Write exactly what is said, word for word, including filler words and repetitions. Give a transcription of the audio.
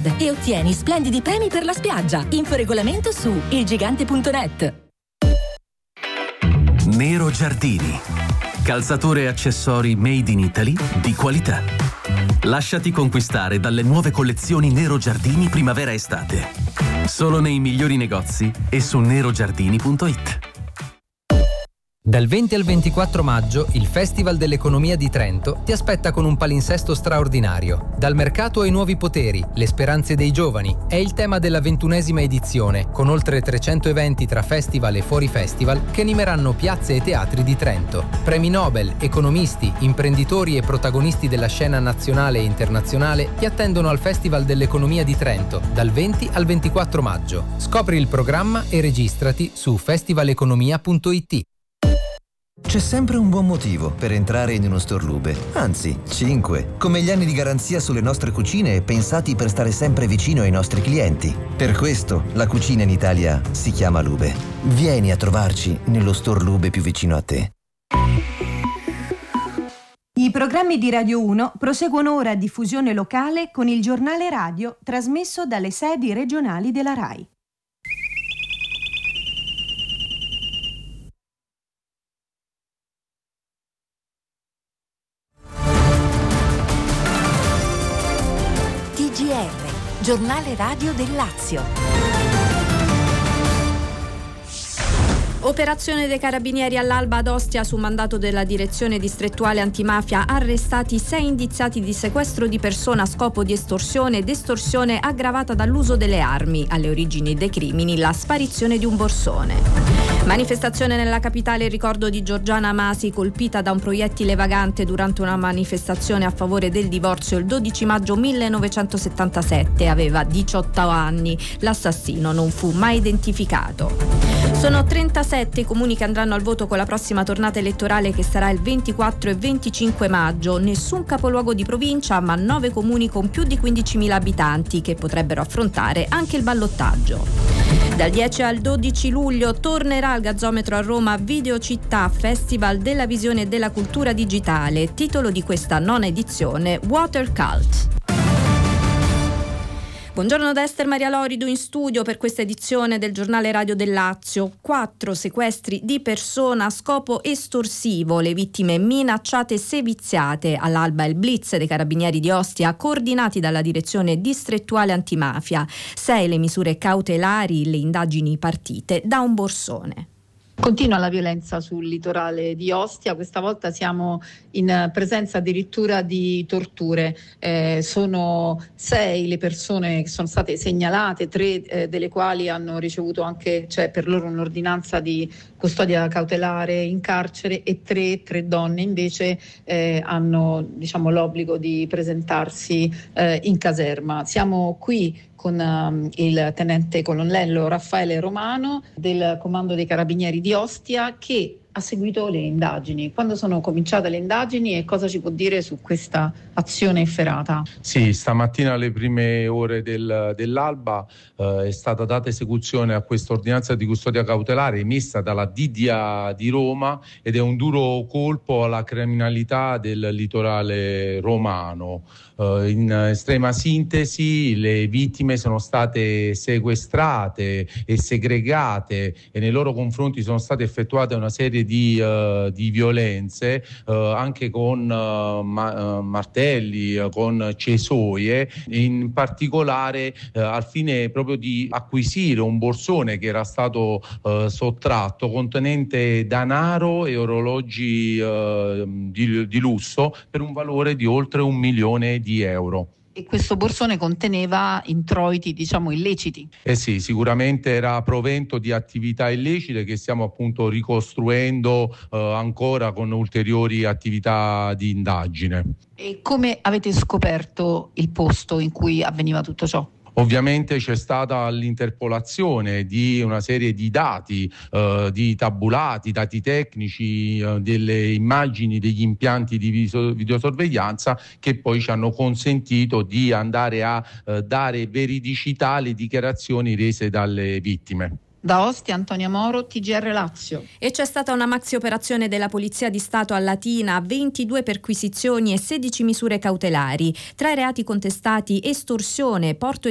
Reward e ottieni splendidi premi per la spiaggia. Info regolamento su ilgigante punto net. Nero Giardini. Calzature e accessori made in Italy di qualità. Lasciati conquistare dalle nuove collezioni Nero Giardini primavera-estate. Solo nei migliori negozi e su nero giardini punto it. Dal venti al ventiquattro maggio il Festival dell'Economia di Trento ti aspetta con un palinsesto straordinario. Dal mercato ai nuovi poteri, le speranze dei giovani è il tema della ventunesima edizione, con oltre trecento eventi tra festival e fuori festival che animeranno piazze e teatri di Trento. Premi Nobel, economisti, imprenditori e protagonisti della scena nazionale e internazionale ti attendono al Festival dell'Economia di Trento dal venti al ventiquattro maggio. Scopri il programma e registrati su festival economia punto it. C'è sempre un buon motivo per entrare in uno store Lube, anzi, cinque, come gli anni di garanzia sulle nostre cucine pensati per stare sempre vicino ai nostri clienti. Per questo la cucina in Italia si chiama Lube. Vieni a trovarci nello store Lube più vicino a te. I programmi di Radio uno proseguono ora a diffusione locale con il giornale radio trasmesso dalle sedi regionali della RAI. T G R, giornale radio del Lazio. Operazione dei carabinieri all'alba ad Ostia su mandato della direzione distrettuale antimafia. Arrestati sei indiziati di sequestro di persona a scopo di estorsione ed estorsione aggravata dall'uso delle armi. Alle origini dei crimini la sparizione di un borsone. Manifestazione nella capitale in ricordo di Giorgiana Masi, colpita da un proiettile vagante durante una manifestazione a favore del divorzio il dodici maggio millenovecentosettantasette. Aveva diciotto anni. L'assassino non fu mai identificato. Sono trentasette i comuni che andranno al voto con la prossima tornata elettorale che sarà il ventiquattro e venticinque maggio. Nessun capoluogo di provincia, ma nove comuni con più di quindicimila abitanti che potrebbero affrontare anche il ballottaggio. Dal dieci al dodici luglio tornerà al Gazzometro a Roma Videocittà, Festival della visione e della cultura digitale. Titolo di questa nona edizione, Water Cult. Buongiorno da Ester Maria Lorido in studio per questa edizione del giornale radio del Lazio. Quattro sequestri di persona a scopo estorsivo, le vittime minacciate e seviziate. All'alba il blitz dei carabinieri di Ostia coordinati dalla direzione distrettuale antimafia. Sei le misure cautelari, le indagini partite da un borsone. Continua la violenza sul litorale di Ostia, questa volta siamo in presenza addirittura di torture. Eh, sono sei le persone che sono state segnalate, tre eh, delle quali hanno ricevuto anche, cioè per loro un'ordinanza di custodia cautelare in carcere, e tre, tre donne invece eh, hanno, diciamo, l'obbligo di presentarsi eh, in caserma. Siamo qui con um, il tenente colonnello Raffaele Romano del Comando dei Carabinieri di Ostia, che ha seguito le indagini. Quando sono cominciate le indagini e cosa ci può dire su questa azione efferata? Sì, stamattina alle prime ore del, dell'alba eh, è stata data esecuzione a questa ordinanza di custodia cautelare emessa dalla D D A di Roma, ed è un duro colpo alla criminalità del litorale romano. Eh, in estrema sintesi, le vittime sono state sequestrate e segregate e nei loro confronti sono state effettuate una serie di, uh, di violenze uh, anche con uh, ma- uh, martelli, uh, con cesoie, in particolare uh, al fine proprio di acquisire un borsone che era stato uh, sottratto contenente denaro e orologi uh, di, di lusso per un valore di oltre un milione di euro. E questo borsone conteneva introiti, diciamo, illeciti? Eh sì, sicuramente era provento di attività illecite che stiamo appunto ricostruendo eh, ancora con ulteriori attività di indagine. E come avete scoperto il posto in cui avveniva tutto ciò? Ovviamente c'è stata l'interpolazione di una serie di dati, eh, di tabulati, dati tecnici, eh, delle immagini degli impianti di viso- videosorveglianza che poi ci hanno consentito di andare a eh, dare veridicità alle dichiarazioni rese dalle vittime. Da Ostia, Antonia Moro, T G R Lazio. E c'è stata una maxi operazione della Polizia di Stato a Latina, ventidue perquisizioni e sedici misure cautelari. Tra i reati contestati estorsione, porto